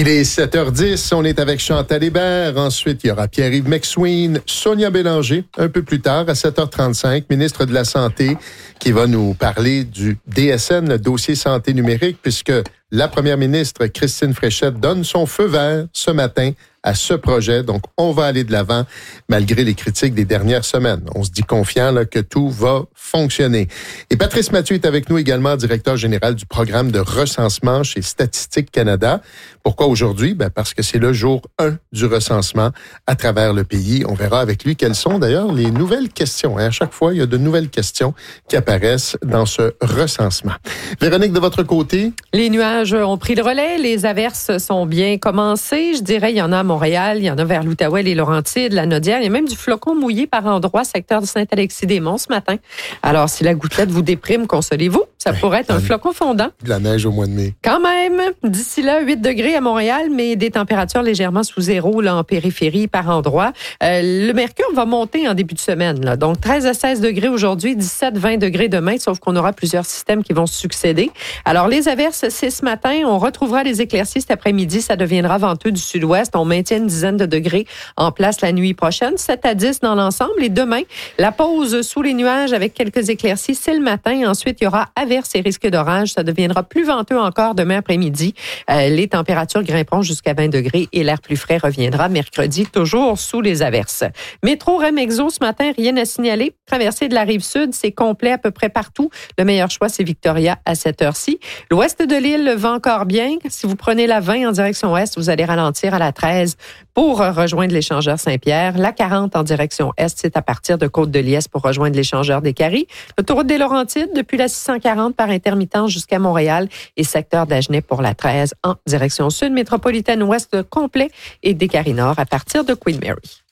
Il est 7h10, on est avec Chantal Hébert. Ensuite, il y aura Pierre-Yves McSween, Sonia Bélanger, un peu plus tard, à 7h35, ministre de la Santé, qui va nous parler du DSN, le dossier santé numérique, puisque la première ministre, Christine Fréchette, donne son feu vert ce matin à ce projet. Donc, on va aller de l'avant malgré les critiques des dernières semaines. On se dit confiant là, que tout va fonctionner. Et Patrice Mathieu est avec nous également, directeur général du programme de recensement chez Statistique Canada. Pourquoi aujourd'hui? Parce que c'est le jour 1 du recensement à travers le pays. On verra avec lui quelles sont d'ailleurs les nouvelles questions. À chaque fois, il y a de nouvelles questions qui apparaissent dans ce recensement. Véronique, de votre côté? Les nuages ont pris le relais. Les averses sont bien commencées. Je dirais, il y en a à Montréal, il y en a vers l'Outaouais, les Laurentides, la Nodière. Il y a même du flocon mouillé par endroits, secteur de Saint-Alexis-des-Monts ce matin. Alors, si la gouttelette vous déprime, consolez-vous. Ça pourrait être un flocon fondant. De la neige au mois de mai. Quand même, d'ici là, 8 degrés à Montréal, mais des températures légèrement sous zéro là, en périphérie par endroit. Le mercure va monter en début de semaine. Là. Donc, 13 à 16 degrés aujourd'hui, 17-20 degrés demain, sauf qu'on aura plusieurs systèmes qui vont se succéder. Alors, les averses, c'est ce matin. On retrouvera les éclaircies cet après-midi. Ça deviendra venteux du sud-ouest. On maintient une dizaine de degrés en place la nuit prochaine, 7 à 10 dans l'ensemble. Et demain, la pause sous les nuages avec quelques éclaircies, c'est le matin. Ensuite, il y aura averses et risques d'orage. Ça deviendra plus venteux encore demain après-midi. Les températures grimperont jusqu'à 20 degrés et l'air plus frais reviendra mercredi, toujours sous les averses. Métro Remexo, ce matin, rien à signaler. Traversée de la Rive-Sud, c'est complet à peu près partout. Le meilleur choix, c'est Victoria à cette heure-ci. L'ouest de l'île va encore bien. Si vous prenez la 20 en direction ouest, vous allez ralentir à la 13 pour rejoindre l'échangeur Saint-Pierre. La 40 en direction est, c'est à partir de Côte-de-Liesse pour rejoindre l'échangeur des Caries. L'autoroute des Laurentides, depuis la 640 par intermittence jusqu'à Montréal et secteur d'Agenais pour la 13 en direction sud. Métropolitaine ouest complet et des Caries Nord à partir de Queen Mary.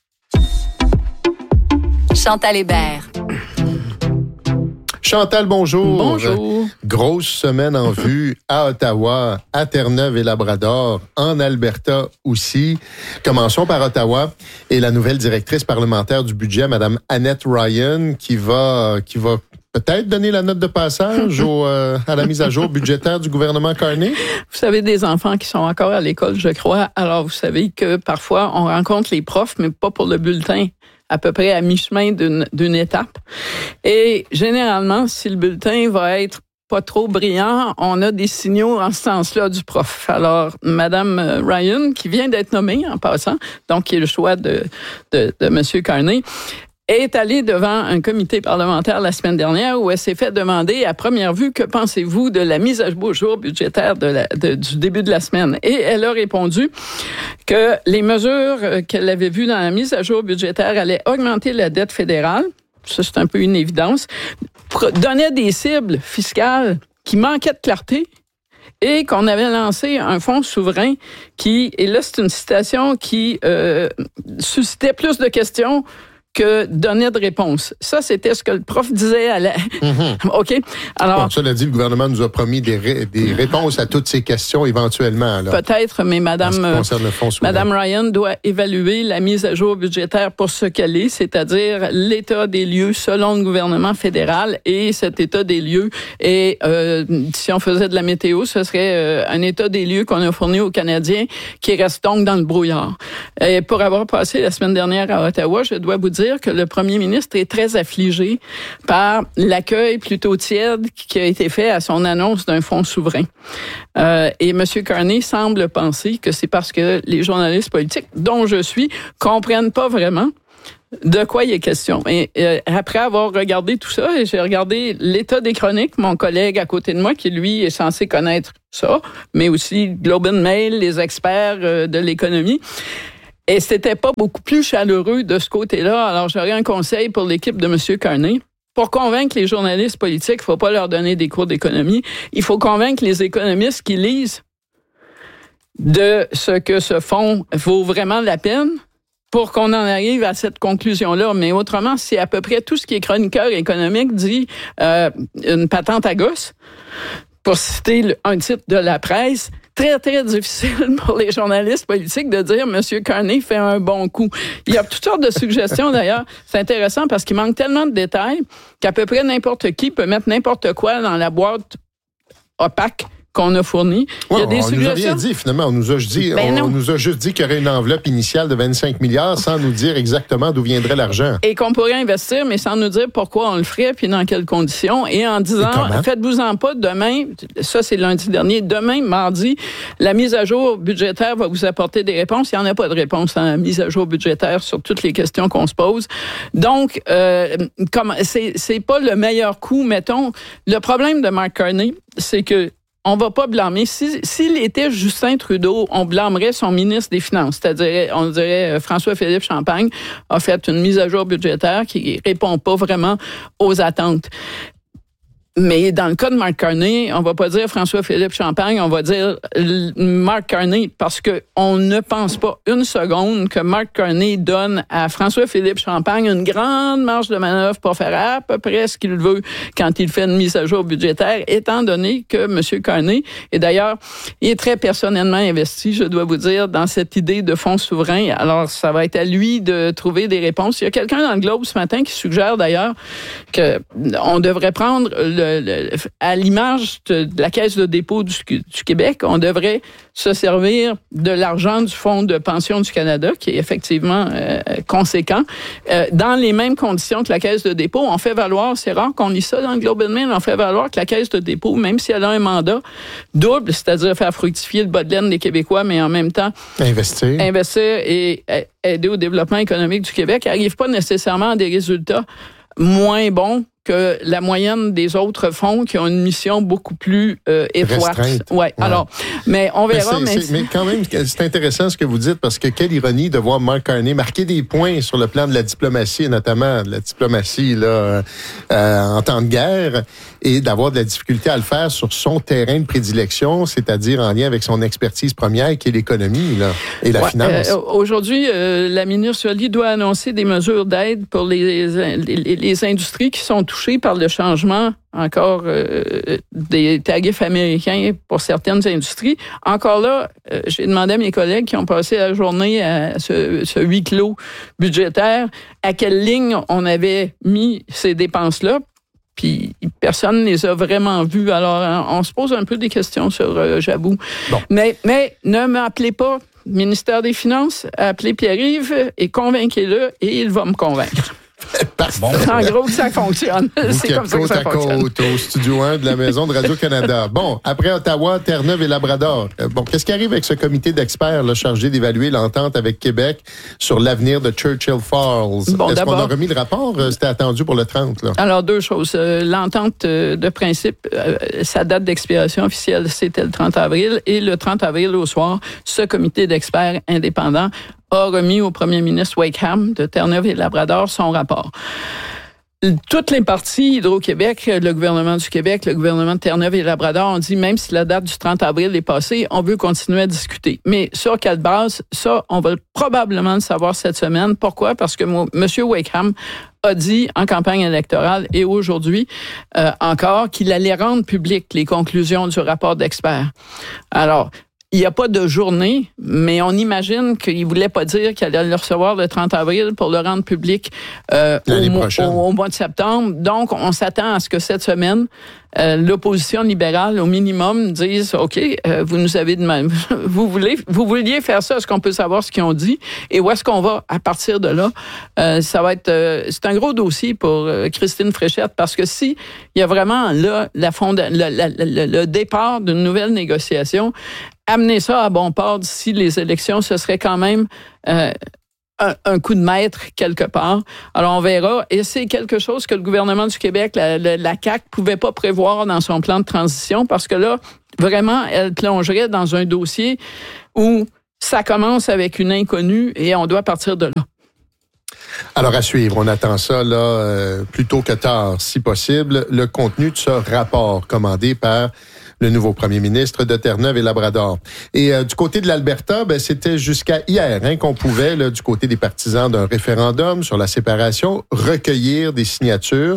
Chantal Hébert. Chantal, bonjour. Bonjour. Grosse semaine en vue à Ottawa, à Terre-Neuve et Labrador, en Alberta aussi. Commençons par Ottawa et la nouvelle directrice parlementaire du budget, Mme Annette Ryan, qui va peut-être donner la note de passage à la mise à jour budgétaire du gouvernement Carney. Vous savez, des enfants qui sont encore à l'école, je crois. Alors, vous savez que parfois, on rencontre les profs, mais pas pour le bulletin, à peu près à mi-chemin d'une étape. Et généralement, si le bulletin va être pas trop brillant, on a des signaux en ce sens-là du prof. Alors, Mme Ryan, qui vient d'être nommée en passant, donc qui est le choix de M. Carney, est allée devant un comité parlementaire la semaine dernière où elle s'est fait demander à première vue, que pensez-vous de la mise à jour budgétaire du début de la semaine? Et elle a répondu que les mesures qu'elle avait vues dans la mise à jour budgétaire allaient augmenter la dette fédérale. Ça, c'est un peu une évidence. Donnaient des cibles fiscales qui manquaient de clarté et qu'on avait lancé un fonds souverain qui, et là, c'est une citation qui suscitait plus de questions que donnait de réponse. Ça, c'était ce que le prof disait à la... OK? Alors... Bon, cela dit, le gouvernement nous a promis des réponses à toutes ces questions éventuellement. Là, peut-être, mais Mme Ryan doit évaluer la mise à jour budgétaire pour ce qu'elle est, c'est-à-dire l'état des lieux selon le gouvernement fédéral. Et cet état des lieux est, si on faisait de la météo, ce serait un état des lieux qu'on a fourni aux Canadiens qui reste donc dans le brouillard. Et pour avoir passé la semaine dernière à Ottawa, je dois vous dire que le premier ministre est très affligé par l'accueil plutôt tiède qui a été fait à son annonce d'un fonds souverain. Et M. Carney semble penser que c'est parce que les journalistes politiques, dont je suis, comprennent pas vraiment de quoi il est question. Et après avoir regardé tout ça, j'ai regardé l'état des chroniques, mon collègue à côté de moi, qui lui est censé connaître ça, mais aussi Globe and Mail, les experts de l'économie. Et c'était pas beaucoup plus chaleureux de ce côté-là. Alors, j'aurais un conseil pour l'équipe de M. Carney. Pour convaincre les journalistes politiques, il ne faut pas leur donner des cours d'économie. Il faut convaincre les économistes qui lisent de ce que ce fonds vaut vraiment la peine pour qu'on en arrive à cette conclusion-là. Mais autrement, c'est à peu près tout ce qui est chroniqueur économique dit une patente à gosse, pour citer un titre de la presse. Très, très difficile pour les journalistes politiques de dire « M. Carney fait un bon coup ». Il y a toutes sortes de suggestions, d'ailleurs. C'est intéressant parce qu'il manque tellement de détails qu'à peu près n'importe qui peut mettre n'importe quoi dans la boîte opaque qu'on a fournies. Il y a des suggestions. On nous a rien dit, finalement. On nous a juste dit qu'il y aurait une enveloppe initiale de 25 milliards sans nous dire exactement d'où viendrait l'argent. Et qu'on pourrait investir, mais sans nous dire pourquoi on le ferait puis dans quelles conditions. Et en disant, faites-vous-en pas, demain, ça c'est lundi dernier, demain, mardi, la mise à jour budgétaire va vous apporter des réponses. Il n'y en a pas de réponse à la mise à jour budgétaire sur toutes les questions qu'on se pose. Donc, c'est pas le meilleur coup, mettons. Le problème de Mark Carney, c'est que on va pas blâmer. S'il était Justin Trudeau, on blâmerait son ministre des Finances. C'est-à-dire, on dirait François-Philippe Champagne a fait une mise à jour budgétaire qui répond pas vraiment aux attentes. Mais dans le cas de Mark Carney, on va pas dire François-Philippe Champagne, on va dire Mark Carney, parce que on ne pense pas une seconde que Mark Carney donne à François-Philippe Champagne une grande marge de manœuvre pour faire à peu près ce qu'il veut quand il fait une mise à jour budgétaire, étant donné que M. Carney, et d'ailleurs, il est très personnellement investi, je dois vous dire, dans cette idée de fonds souverains. Alors, ça va être à lui de trouver des réponses. Il y a quelqu'un dans le Globe ce matin qui suggère d'ailleurs que on devrait prendre à l'image de la Caisse de dépôt du Québec, on devrait se servir de l'argent du Fonds de pension du Canada, qui est effectivement conséquent, dans les mêmes conditions que la Caisse de dépôt. On fait valoir, c'est rare qu'on lit ça dans le Globe and Mail, on fait valoir que la Caisse de dépôt, même si elle a un mandat double, c'est-à-dire faire fructifier le bas de laine des Québécois, mais en même temps investir et aider au développement économique du Québec, n'arrive pas nécessairement à des résultats moins bons que la moyenne des autres fonds qui ont une mission beaucoup plus étroite. Ouais. Alors, mais on verra. Mais quand même, c'est intéressant ce que vous dites, parce que quelle ironie de voir Mark Carney marquer des points sur le plan de la diplomatie, et notamment de la diplomatie là, en temps de guerre, et d'avoir de la difficulté à le faire sur son terrain de prédilection, c'est-à-dire en lien avec son expertise première, qui est l'économie là, et la finance. Aujourd'hui, la ministre Joly doit annoncer des mesures d'aide pour les industries qui sont touchées par le changement encore des tarifs américains pour certaines industries. Encore là, j'ai demandé à mes collègues qui ont passé la journée à ce huis clos budgétaire à quelle ligne on avait mis ces dépenses-là. Puis personne ne les a vraiment vues. Alors, on se pose un peu des questions sur j'avoue. Bon. Mais ne m'appelez pas ministère des Finances, appelez Pierre-Yves et convainquez-le et il va me convaincre. Bon. En gros, que ça fonctionne. C'est comme ça que ça fonctionne. Côte au studio 1 de la Maison de Radio-Canada. Bon, après Ottawa, Terre-Neuve et Labrador. Bon, qu'est-ce qui arrive avec ce comité d'experts là, chargé d'évaluer l'entente avec Québec sur l'avenir de Churchill Falls? Bon, est-ce qu'on a remis le rapport? C'était attendu pour le 30. Là. Alors, deux choses. L'entente de principe, sa date d'expiration officielle, c'était le 30 avril. Et le 30 avril au soir, ce comité d'experts indépendants a remis au premier ministre Wakeham de Terre-Neuve et Labrador son rapport. Toutes les parties, Hydro-Québec, le gouvernement du Québec, le gouvernement de Terre-Neuve et Labrador ont dit, même si la date du 30 avril est passée, on veut continuer à discuter. Mais sur quelle base? Ça, on va probablement le savoir cette semaine. Pourquoi? Parce que M. Wakeham a dit en campagne électorale et aujourd'hui encore qu'il allait rendre publiques les conclusions du rapport d'experts. Alors, il n'y a pas de journée, mais on imagine qu'il ne voulait pas dire qu'il allait le recevoir le 30 avril pour le rendre public au mois de septembre. Donc, on s'attend à ce que cette semaine, l'opposition libérale, au minimum, dise, OK, vous nous avez demandé, vous vouliez faire ça, est-ce qu'on peut savoir ce qu'ils ont dit? Et où est-ce qu'on va à partir de là? Ça va être, c'est un gros dossier pour Christine Fréchette, parce que si il y a vraiment là le départ d'une nouvelle négociation, amener ça à bon port d'ici les élections, ce serait quand même un coup de maître quelque part. Alors, on verra. Et c'est quelque chose que le gouvernement du Québec, la CAQ, pouvait pas prévoir dans son plan de transition parce que là, vraiment, elle plongerait dans un dossier où ça commence avec une inconnue et on doit partir de là. Alors, à suivre, on attend ça là plus tôt que tard, si possible, le contenu de ce rapport commandé par le nouveau premier ministre de Terre-Neuve et Labrador. Et du côté de l'Alberta, c'était jusqu'à hier qu'on pouvait, là, du côté des partisans d'un référendum sur la séparation, recueillir des signatures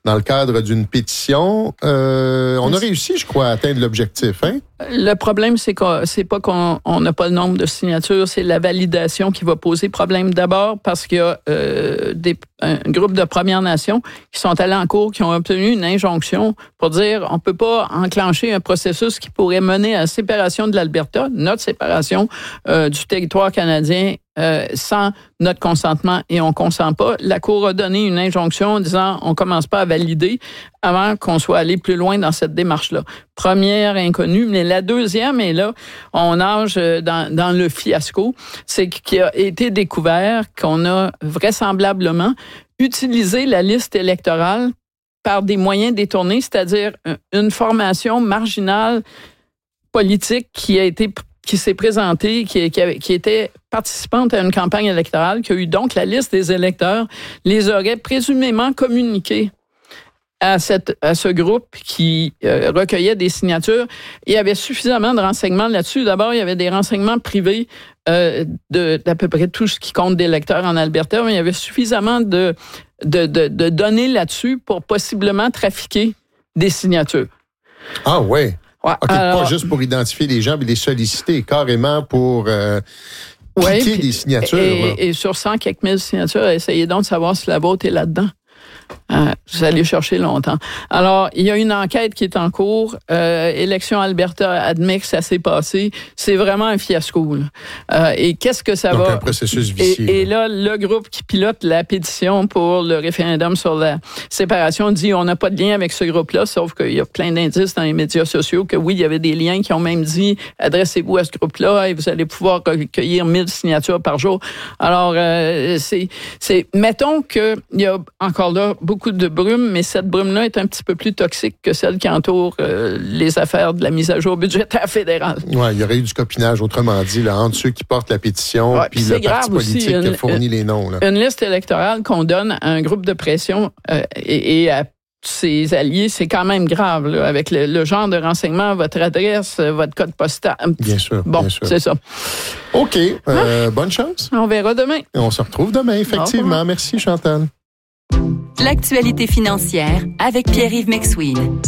dans le cadre d'une pétition. On a réussi, je crois, à atteindre l'objectif. Hein? Le problème, c'est pas qu'on n'a pas le nombre de signatures, c'est la validation qui va poser problème. D'abord parce qu'il y a un groupe de Premières Nations qui sont allés en cours, qui ont obtenu une injonction pour dire on peut pas enclencher un processus qui pourrait mener à la séparation de l'Alberta, notre séparation du territoire canadien, sans notre consentement, et on consent pas. La Cour a donné une injonction en disant on commence pas à valider avant qu'on soit allé plus loin dans cette démarche-là. Première inconnue, mais la deuxième, et là, on nage dans le fiasco, c'est qu'il a été découvert qu'on a vraisemblablement utilisé la liste électorale par des moyens détournés, c'est-à-dire une formation marginale politique qui s'est présentée, qui était participante à une campagne électorale, qui a eu donc la liste des électeurs, les aurait présumément communiqués à ce groupe qui recueillait des signatures. Il y avait suffisamment de renseignements là-dessus. D'abord, il y avait des renseignements privés d'à peu près tout ce qui compte d'électeurs en Alberta, mais il y avait suffisamment de données là-dessus pour possiblement trafiquer des signatures. Ah oui. Ouais, OK, alors, pas juste pour identifier les gens, mais les solliciter carrément pour piquer des signatures. Et sur 100 quelques mille signatures, essayez donc de savoir si la vôtre est là-dedans. Vous allez chercher longtemps. Alors, il y a une enquête qui est en cours. Élection Alberta admet que ça s'est passé. C'est vraiment un fiasco. Et qu'est-ce que ça donc, va... Donc, un processus vicieux. Et là, le groupe qui pilote la pétition pour le référendum sur la séparation dit on n'a pas de lien avec ce groupe-là, sauf qu'il y a plein d'indices dans les médias sociaux que oui, il y avait des liens qui ont même dit adressez-vous à ce groupe-là et vous allez pouvoir recueillir 1000 signatures par jour. Alors, mettons qu'il y a encore là beaucoup de brume, mais cette brume-là est un petit peu plus toxique que celle qui entoure les affaires de la mise à jour budgétaire fédérale. Oui, il y aurait eu du copinage, autrement dit, là, entre ceux qui portent la pétition puis le parti politique qui a fourni les noms. Là. Une liste électorale qu'on donne à un groupe de pression et à ses alliés, c'est quand même grave, là, avec le genre de renseignement, votre adresse, votre code postal. Bien sûr, bon, bien sûr. C'est ça. OK, bonne chance. On verra demain. Et on se retrouve demain, effectivement. Merci, Chantal. L'actualité financière avec Pierre-Yves McSween.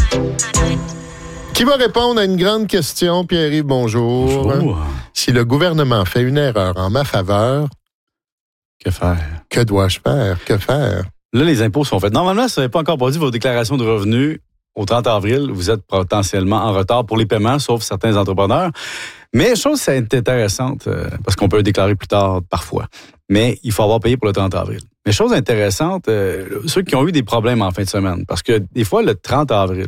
Qui va répondre à une grande question? Pierre-Yves, bonjour. Bonjour. Si le gouvernement fait une erreur en ma faveur, que faire? Que dois-je faire? Que faire? Là, les impôts sont faits. Normalement, si vous n'avez pas encore produit vos déclarations de revenus au 30 avril, vous êtes potentiellement en retard pour les paiements, sauf certains entrepreneurs. Mais chose c'est intéressante, parce qu'on peut le déclarer plus tard parfois, mais il faut avoir payé pour le 30 avril. Mais chose intéressante, ceux qui ont eu des problèmes en fin de semaine, parce que des fois, le 30 avril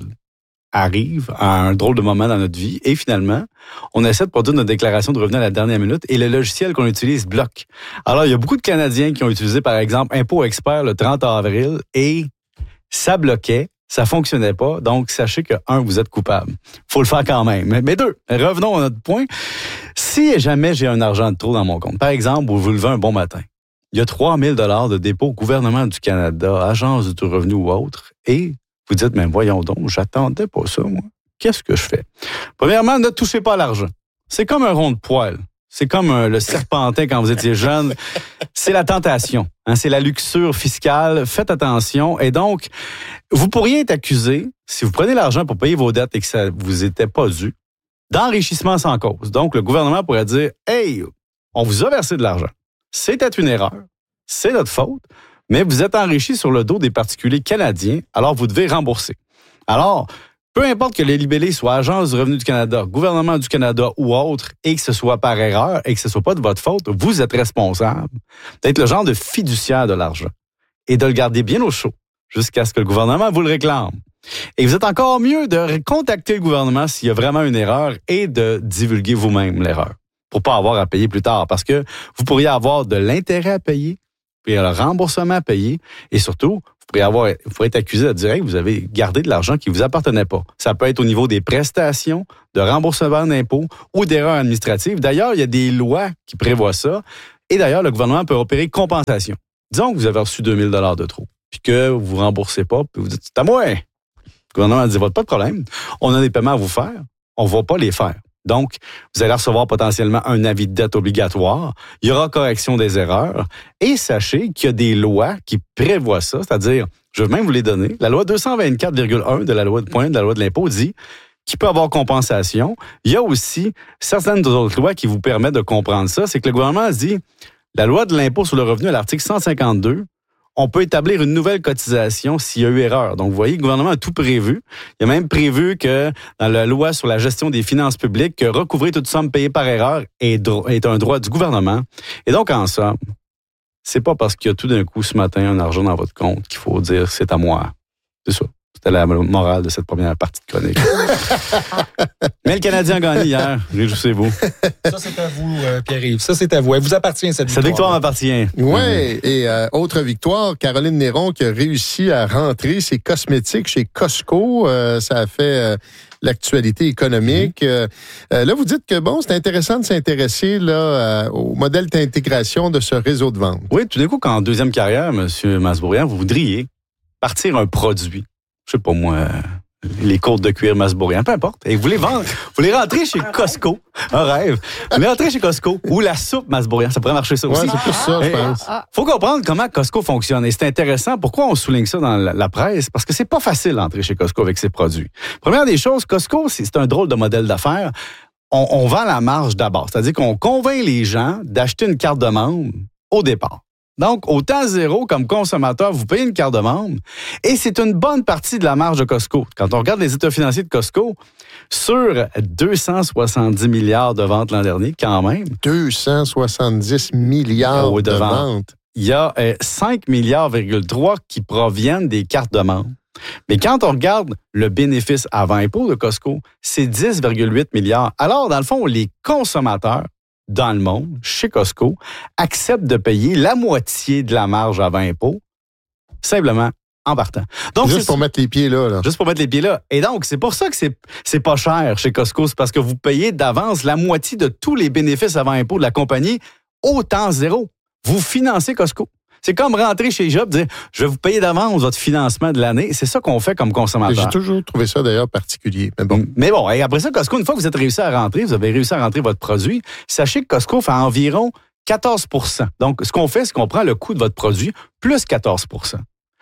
arrive à un drôle de moment dans notre vie et finalement, on essaie de produire notre déclaration de revenus à la dernière minute et le logiciel qu'on utilise bloque. Alors, il y a beaucoup de Canadiens qui ont utilisé, par exemple, Impôt Expert le 30 avril et ça bloquait. Ça fonctionnait pas, donc sachez que, 1, vous êtes coupable. Faut le faire quand même. Mais 2, revenons à notre point. Si jamais j'ai un argent de trop dans mon compte, par exemple, vous vous levez un bon matin, il y a 3 000 $ de dépôt au gouvernement du Canada, agence du revenu ou autre, et vous dites, mais voyons donc, j'attendais pas ça, moi. Qu'est-ce que je fais? Premièrement, ne touchez pas à l'argent. C'est comme un rond de poil. C'est comme le serpentin quand vous étiez jeune. C'est la tentation. Hein, c'est la luxure fiscale. Faites attention. Et donc, vous pourriez être accusé, si vous prenez l'argent pour payer vos dettes et que ça vous était pas dû, d'enrichissement sans cause. Donc, le gouvernement pourrait dire, « Hey, on vous a versé de l'argent. C'était une erreur. C'est notre faute. Mais vous êtes enrichi sur le dos des particuliers canadiens, alors vous devez rembourser. » Alors, peu importe que les libellés soient Agence du revenu du Canada, Gouvernement du Canada ou autre, et que ce soit par erreur et que ce soit pas de votre faute, vous êtes responsable d'être le genre de fiduciaire de l'argent et de le garder bien au chaud jusqu'à ce que le gouvernement vous le réclame. Et vous êtes encore mieux de contacter le gouvernement s'il y a vraiment une erreur et de divulguer vous-même l'erreur pour pas avoir à payer plus tard parce que vous pourriez avoir de l'intérêt à payer, puis le remboursement à payer et surtout, vous pourriez être accusé de dire hey, vous avez gardé de l'argent qui ne vous appartenait pas. Ça peut être au niveau des prestations, de remboursement d'impôts ou d'erreurs administratives. D'ailleurs, il y a des lois qui prévoient ça. Et d'ailleurs, le gouvernement peut opérer compensation. Disons que vous avez reçu 2 000 $ de trop, puis que vous ne remboursez pas, puis vous dites c'est à moi. Le gouvernement dit pas de problème. On a des paiements à vous faire. On ne va pas les faire. Donc, vous allez recevoir potentiellement un avis de dette obligatoire. Il y aura correction des erreurs. Et sachez qu'il y a des lois qui prévoient ça, c'est-à-dire je vais même vous les donner. La loi 224,1 de la loi de pointe, de la loi de l'impôt dit qu'il peut avoir compensation. Il y a aussi certaines autres lois qui vous permettent de comprendre ça. C'est que le gouvernement dit, la loi de l'impôt sur le revenu à l'article 152, on peut établir une nouvelle cotisation s'il y a eu erreur. Donc, vous voyez, le gouvernement a tout prévu. Il a même prévu que dans la loi sur la gestion des finances publiques, que recouvrer toute somme payée par erreur est un droit du gouvernement. Et donc, en somme, c'est pas parce qu'il y a tout d'un coup ce matin un argent dans votre compte qu'il faut dire c'est à moi. C'est ça. C'était la morale de cette première partie de chronique. Mais le Canadien a gagné hier. Réjouissez-vous. Ça, c'est à vous, Pierre-Yves. Ça, c'est à vous. Elle vous appartient, cette victoire. Cette victoire m'appartient. Oui, et autre victoire, Caroline Néron qui a réussi à rentrer ses cosmétiques chez Costco. Ça a fait l'actualité économique. Là, vous dites que, bon, c'est intéressant de s'intéresser là au modèle d'intégration de ce réseau de vente. Oui, tout d'un coup, qu'en deuxième carrière, M. Masbourian, vous voudriez partir un produit. Je sais pas moi, les côtes de cuir Masbourian, peu importe. Et vous les vendre, vous les rentrez chez Costco. Un rêve. Vous les rentrez chez Costco ou la soupe Masbourian, ça pourrait marcher ça aussi. Ouais, c'est plus ça, je pense. Faut comprendre comment Costco fonctionne. Et c'est intéressant. Pourquoi on souligne ça dans la presse? Parce que c'est pas facile d'entrer chez Costco avec ses produits. Première des choses, Costco, c'est un drôle de modèle d'affaires. On vend la marge d'abord. C'est-à-dire qu'on convainc les gens d'acheter une carte de membre au départ. Donc, au temps zéro, comme consommateur, vous payez une carte de membre et c'est une bonne partie de la marge de Costco. Quand on regarde les états financiers de Costco, sur 270 milliards de ventes l'an dernier, quand même. 270 milliards de ventes. Il y a 5,3 milliards qui proviennent des cartes de membres. Mais quand on regarde le bénéfice avant impôt de Costco, c'est 10,8 milliards. Alors, dans le fond, les consommateurs dans le monde, chez Costco, acceptent de payer la moitié de la marge avant impôt, simplement en partant. Donc, juste pour mettre les pieds là. Juste pour mettre les pieds là. Et donc, c'est pour ça que c'est pas cher chez Costco. C'est parce que vous payez d'avance la moitié de tous les bénéfices avant impôt de la compagnie au temps zéro. Vous financez Costco. C'est comme rentrer chez Job et dire « Je vais vous payer d'avance votre financement de l'année ». C'est ça qu'on fait comme consommateur. J'ai toujours trouvé ça d'ailleurs particulier. Mais bon, et après ça, Costco, une fois que vous êtes réussi à rentrer, vous avez réussi à rentrer votre produit, sachez que Costco fait environ 14 %. Donc, ce qu'on fait, c'est qu'on prend le coût de votre produit plus 14 %.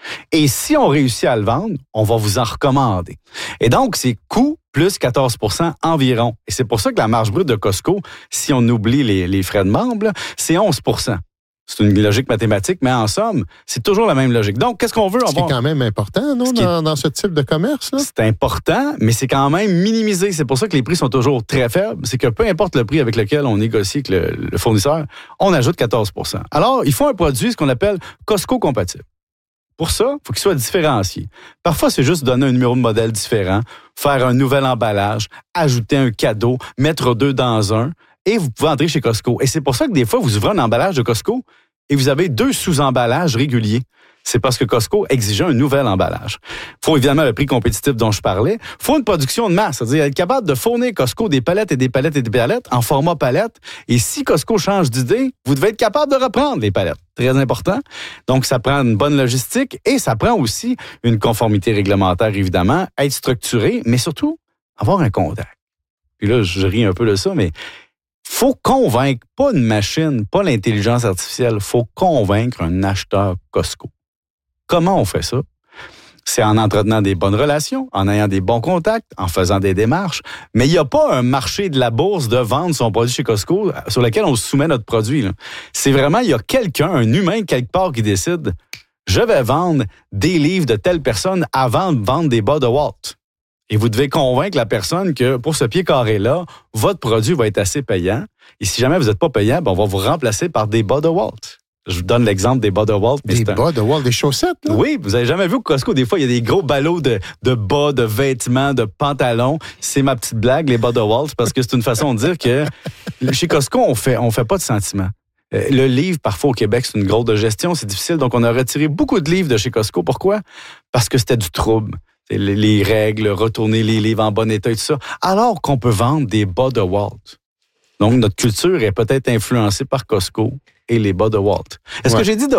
Et si on réussit à le vendre, on va vous en recommander. Et donc, c'est coût plus 14 % environ. Et c'est pour ça que la marge brute de Costco, si on oublie les frais de membre, là, c'est 11 %. C'est une logique mathématique, mais en somme, c'est toujours la même logique. Donc, qu'est-ce qu'on veut? C'est quand même important, non, dans ce type de commerce? Là? C'est important, mais c'est quand même minimisé. C'est pour ça que les prix sont toujours très faibles. C'est que peu importe le prix avec lequel on négocie avec le fournisseur, on ajoute 14 %. Alors, il faut un produit, ce qu'on appelle Costco compatible. Pour ça, il faut qu'il soit différencié. Parfois, c'est juste donner un numéro de modèle différent, faire un nouvel emballage, ajouter un cadeau, mettre deux dans un, et vous pouvez entrer chez Costco. Et c'est pour ça que des fois, vous ouvrez un emballage de Costco et vous avez 2 sous-emballages réguliers. C'est parce que Costco exigeait un nouvel emballage. Il faut évidemment le prix compétitif dont je parlais. Il faut une production de masse, c'est-à-dire être capable de fournir Costco des palettes et des palettes et des palettes en format palette. Et si Costco change d'idée, vous devez être capable de reprendre les palettes. Très important. Donc, ça prend une bonne logistique et ça prend aussi une conformité réglementaire, évidemment, être structuré, mais surtout, avoir un contact. Puis là, je ris un peu de ça, mais faut convaincre, pas une machine, pas l'intelligence artificielle, faut convaincre un acheteur Costco. Comment on fait ça? C'est en entretenant des bonnes relations, en ayant des bons contacts, en faisant des démarches. Mais il n'y a pas un marché de la bourse de vendre son produit chez Costco sur lequel on soumet notre produit. Là. C'est vraiment, il y a quelqu'un, un humain quelque part qui décide, je vais vendre des livres de telle personne avant de vendre des bas de Walt. Et vous devez convaincre la personne que pour ce pied carré-là, votre produit va être assez payant. Et si jamais vous n'êtes pas payant, on va vous remplacer par des bas de Walt. Je vous donne l'exemple des bas de Walt. Des bas de Walt, des chaussettes, là? Oui, vous avez jamais vu au Costco, des fois, il y a des gros ballots de bas, de vêtements, de pantalons. C'est ma petite blague, les bas de Walt, parce que c'est une façon de dire que chez Costco, on fait pas de sentiments. Le livre, parfois, au Québec, c'est une grosse de gestion, c'est difficile. Donc, on a retiré beaucoup de livres de chez Costco. Pourquoi? Parce que c'était du trouble. Les règles, retourner les livres en bon état et tout ça. Alors qu'on peut vendre des bas de Walt. Donc, notre culture est peut-être influencée par Costco et les bas de Walt. Est-ce que j'ai dit de